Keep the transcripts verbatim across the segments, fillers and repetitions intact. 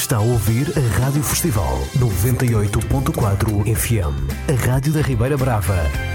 Está a ouvir a Rádio Festival noventa e oito ponto quatro F M, a Rádio da Ribeira Brava.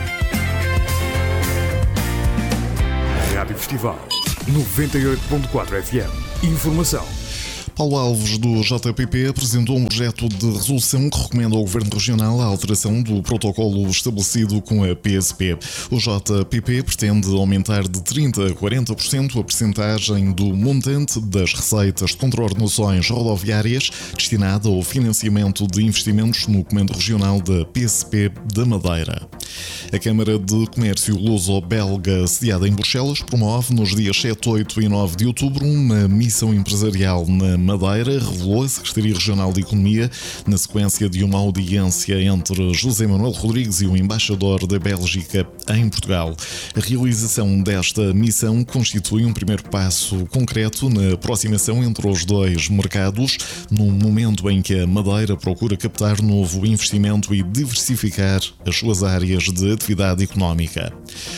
Rádio Festival noventa e oito ponto quatro F M. Informação. Paulo Alves, do J P P, apresentou um projeto de resolução que recomenda ao Governo Regional a alteração do protocolo estabelecido com a P S P. O J P P pretende aumentar de trinta por cento a quarenta por cento a percentagem do montante das receitas de contraordenações rodoviárias destinada ao financiamento de investimentos no Comando Regional da P S P da Madeira. A Câmara de Comércio Luso-Belga, sediada em Bruxelas, promove nos dias sete, oito e nove de outubro uma missão empresarial na Madeira, revelou a Secretaria Regional de Economia na sequência de uma audiência entre José Manuel Rodrigues e o embaixador da Bélgica em Portugal. A realização desta missão constitui um primeiro passo concreto na aproximação entre os dois mercados, num momento em que a Madeira procura captar novo investimento e diversificar as suas áreas de atividade económica.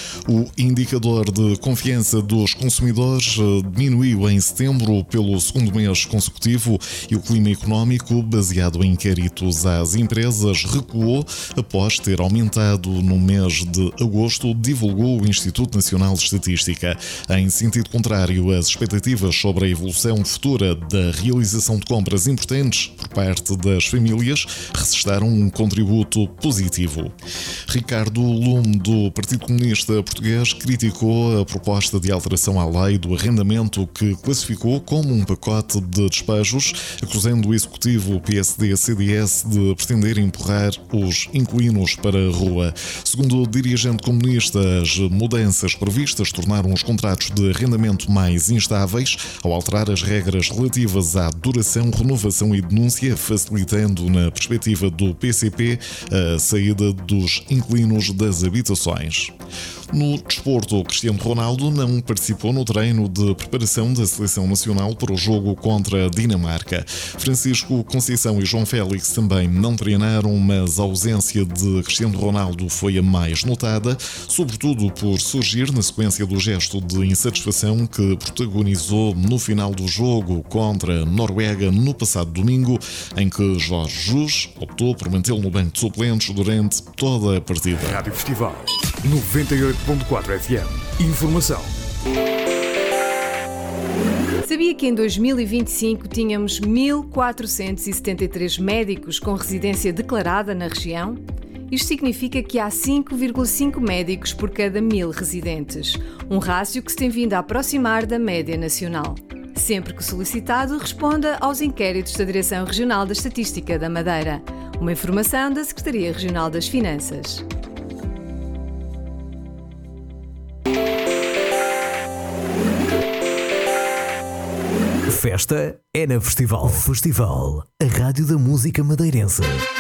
O indicador de confiança dos consumidores diminuiu em setembro pelo segundo mês consecutivo e o clima económico, baseado em inquéritos às empresas, recuou após ter aumentado no mês de agosto, divulgou o Instituto Nacional de Estatística. Em sentido contrário, as expectativas sobre a evolução futura da realização de compras importantes por parte das famílias registraram um contributo positivo. Ricardo Lume, do Partido Comunista Português, criticou a proposta de alteração à lei do arrendamento que classificou como um pacote de despejos, acusando o executivo P S D C D S de pretender empurrar os inquilinos para a rua. Segundo o dirigente comunista, as mudanças previstas tornaram os contratos de arrendamento mais instáveis ao alterar as regras relativas à duração, renovação e denúncia, facilitando, na perspectiva do P C P, a saída dos inquilinos das habitações. No desporto, Cristiano Ronaldo não participou no treino de preparação da Seleção Nacional para o jogo contra a Dinamarca. Francisco Conceição e João Félix também não treinaram, mas a ausência de Cristiano Ronaldo foi a mais notada, sobretudo por surgir na sequência do gesto de insatisfação que protagonizou no final do jogo contra a Noruega no passado domingo, em que Jorge Jesus optou por mantê-lo no banco de suplentes durante toda a partida. Rádio Festival noventa e oito ponto quatro F M. Informação. Sabia que em dois mil e vinte e cinco tínhamos mil quatrocentos e setenta e três médicos com residência declarada na região? Isto significa que há cinco vírgula cinco médicos por cada mil residentes, um rácio que se tem vindo a aproximar da média nacional. Sempre que solicitado, responda aos inquéritos da Direção Regional da Estatística da Madeira. Uma informação da Secretaria Regional das Finanças. Festa é na Festival. Festival, a rádio da música madeirense.